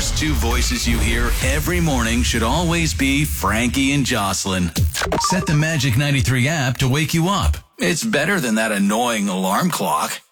first two voices you hear every morning should always be Frankie and Jocelyn. Set the Magic 93 app to wake you up. It's better than that annoying alarm clock.